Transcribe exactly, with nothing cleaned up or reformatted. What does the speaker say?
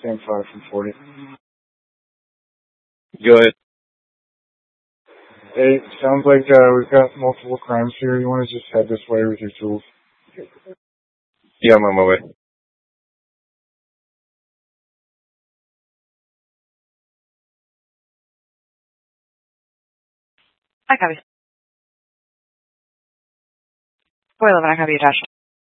Stand five from forty. Go ahead. Hey, sounds like uh, we've got multiple crimes here. You want to just head this way with your tools? Yeah, I'm on my way. I copy. four eleven, I copy attached.